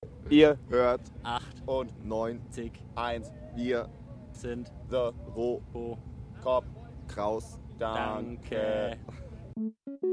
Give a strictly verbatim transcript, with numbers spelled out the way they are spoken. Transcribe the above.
Ihr hört acht und neun zig eins. Wir sind The Ro Bo. Cop Kraus. Danke. Danke.